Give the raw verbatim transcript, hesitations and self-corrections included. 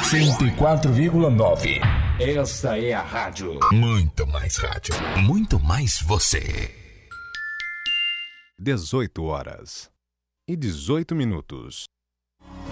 cento e quatro vírgula nove. Esta é a rádio. Muito mais rádio. Muito mais você. dezoito horas e dezoito minutos.